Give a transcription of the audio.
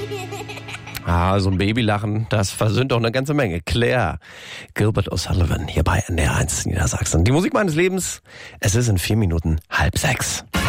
So ein Babylachen, das versöhnt doch eine ganze Menge. Claire Gilbert O'Sullivan hier bei NDR 1 Niedersachsen. Die Musik meines Lebens, es ist in 4 Minuten 5:30.